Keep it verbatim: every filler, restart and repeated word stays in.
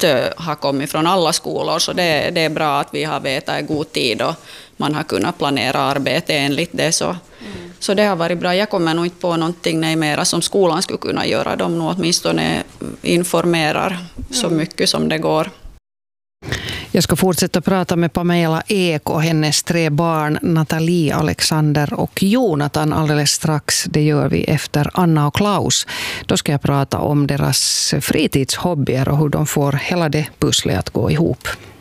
stöd har kommit från alla skolor, så det, det är bra att vi har vetat i god tid och man har kunnat planera arbete enligt det. Så, mm. så det har varit bra. Jag kommer nog inte på någonting nej mera som skolan skulle kunna göra. De nog åtminstone informerar mm. så mycket som det går. Jag ska fortsätta prata med Pamela Ek och hennes tre barn Nathalie, Alexander och Jonathan alldeles strax. Det gör vi efter Anna och Klaus. Då ska jag prata om deras fritidshobbyer och hur de får hela det pusslet att gå ihop.